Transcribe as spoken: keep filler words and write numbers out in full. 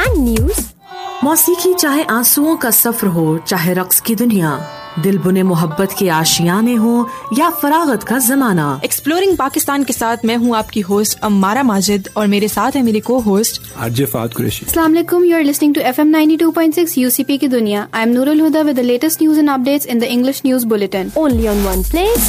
and news. मौसीकी चाहे आंसुओं का सफर हो, चाहे रक्स की दुनिया, दिल बुने मोहब्बत के आशियाने हो या फरागत का जमाना। एक्सप्लोरिंग पाकिस्तान के साथ मैं हूँ आपकी होस्ट अम्मारा माजिद और मेरे साथ है मेरी को होस्ट आरजे फात कुरैशी। अस्सलाम वालेकुम, you are listening to FM ninety two point six UCP की दुनिया। I am Nurul Huda with the latest news and updates in the English news bulletin. Only on one place.